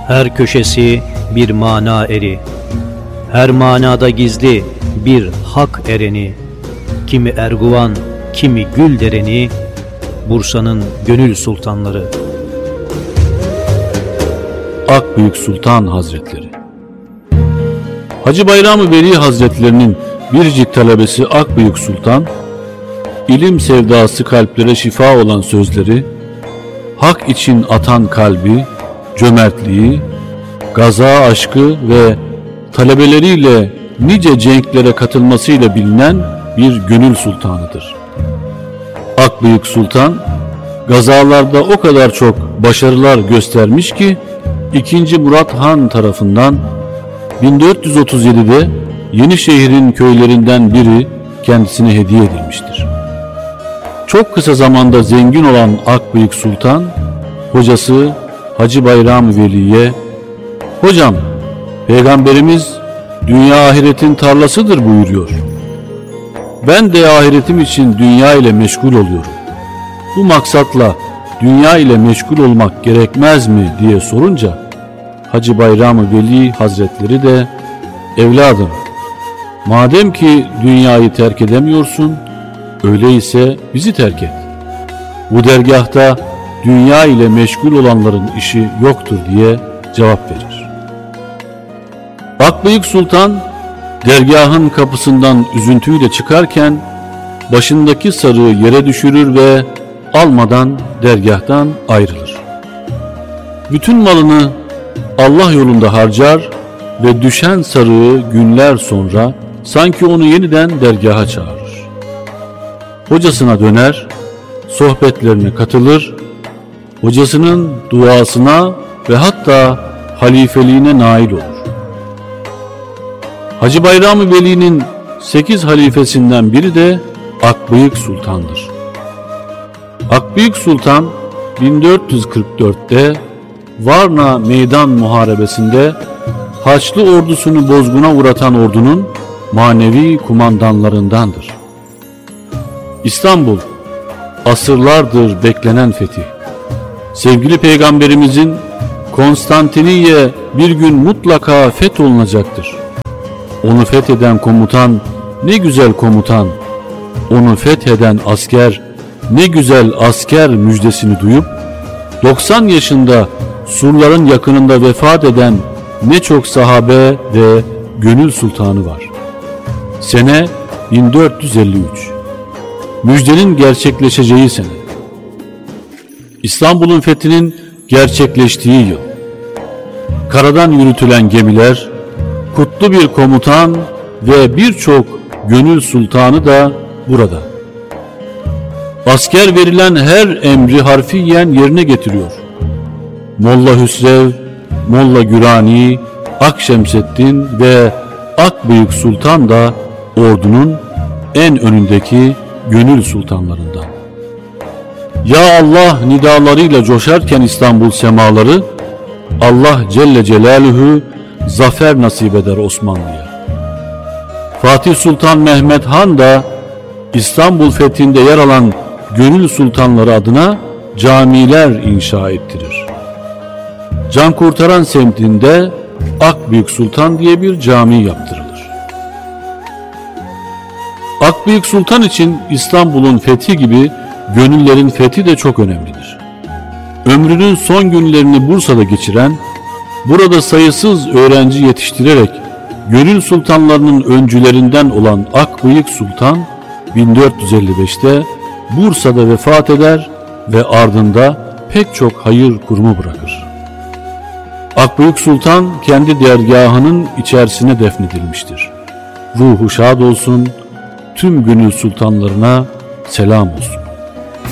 Her köşesi bir mana eri, her manada gizli bir hak ereni, kimi Erguvan, kimi Güldereni, Bursa'nın gönül sultanları. Akbüyük Sultan Hazretleri. Hacı Bayram-ı Veli Hazretlerinin biricik talebesi Akbüyük Sultan, ilim sevdası kalplere şifa olan sözleri, hak için atan kalbi, cömertliği, gaza aşkı ve talebeleriyle nice cenklere katılmasıyla bilinen bir gönül sultanıdır. Akbüyük Sultan, gazalarda o kadar çok başarılar göstermiş ki, 2. Murat Han tarafından 1437'de Yenişehir'in köylerinden biri kendisine hediye edilmiştir. Çok kısa zamanda zengin olan Akbüyük Sultan, hocası Hacı Bayram-ı Veli'ye, "Hocam, Peygamberimiz dünya ahiretin tarlasıdır buyuruyor. Ben de ahiretim için dünya ile meşgul oluyorum. Bu maksatla dünya ile meşgul olmak gerekmez mi?" diye sorunca, Hacı Bayram-ı Veli Hazretleri de, "Evladım, madem ki dünyayı terk edemiyorsun, öyleyse bizi terk et. Bu dergahta dünya ile meşgul olanların işi yoktur" diye cevap verir. Akbüyük Sultan dergahın kapısından üzüntüyle çıkarken başındaki sarığı yere düşürür ve almadan dergahtan ayrılır. Bütün malını Allah yolunda harcar ve düşen sarığı günler sonra sanki onu yeniden dergaha çağırır. Hocasına döner, sohbetlerine katılır, hocasının duasına ve hatta halifeliğine nail olur. Hacı Bayram-ı Veli'nin 8 halifesinden biri de Akbüyük Sultan'dır. Akbüyük Sultan 1444'te Varna Meydan Muharebesi'nde Haçlı ordusunu bozguna uğratan ordunun manevi kumandanlarındandır. İstanbul, asırlardır beklenen fetih. Sevgili Peygamberimizin Konstantiniye bir gün mutlaka fetholunacaktır. Onu fetheden komutan ne güzel komutan, onu fetheden asker ne güzel asker müjdesini duyup 90 yaşında surların yakınında vefat eden ne çok sahabe ve gönül sultanı var. Sene 1453. Müjdenin gerçekleşeceği sene. İstanbul'un fethinin gerçekleştiği yıl. Karadan yürütülen gemiler, kutlu bir komutan ve birçok gönül sultanı da burada. Asker verilen her emri harfiyen yerine getiriyor. Molla Hüsrev, Molla Gürani, Akşemseddin ve Akbüyük Sultan da ordunun en önündeki gönül sultanlarından. Ya Allah nidalarıyla coşarken İstanbul semaları, Allah Celle Celaluhu zafer nasip eder Osmanlı'ya. Fatih Sultan Mehmet Han da İstanbul fethinde yer alan gönül sultanları adına camiler inşa ettirir. Can Kurtaran semtinde Akbüyük Sultan diye bir cami yaptırılır. Akbüyük Sultan için İstanbul'un fethi gibi gönüllerin fethi de çok önemlidir. Ömrünün son günlerini Bursa'da geçiren, burada sayısız öğrenci yetiştirerek gönül sultanlarının öncülerinden olan Akbüyük Sultan 1455'te Bursa'da vefat eder ve ardında pek çok hayır kurumu bırakır. Akbüyük Sultan kendi dergahının içerisine defnedilmiştir. Ruhu şad olsun, tüm gönül sultanlarına selam olsun.